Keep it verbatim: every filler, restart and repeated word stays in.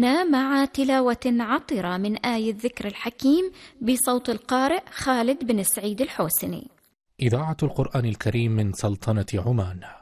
كنا مع تلاوة عطرة من آية الذكر الحكيم بصوت القارئ خالد بن سعيد الحوسني. إذاعة القرآن الكريم من سلطنة عمان.